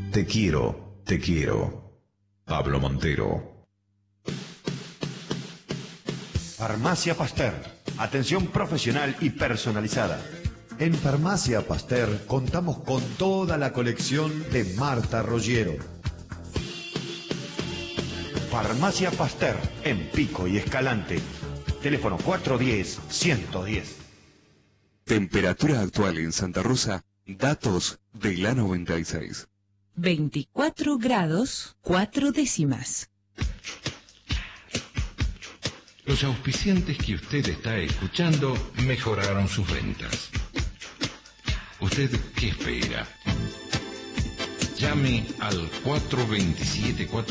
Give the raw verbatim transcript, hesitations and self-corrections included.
Te quiero, te quiero. Pablo Montero. Farmacia Pasteur. Atención profesional y personalizada. En Farmacia Pasteur contamos con toda la colección de Marta Roggiero. Farmacia Pasteur, en Pico y Escalante. Teléfono cuatro uno cero, uno uno cero. Temperatura actual en Santa Rosa, datos de la noventa y seis. veinticuatro grados, cuatro décimas. Los auspiciantes que usted está escuchando mejoraron sus ventas. ¿Usted qué espera? Llame al cuatro dos siete cuatro